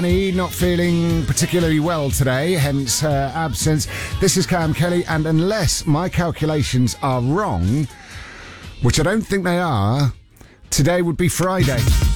Not feeling particularly well today, hence her absence. This is Cam Kelly, and unless my calculations are wrong, which I don't think they are, today would be Friday.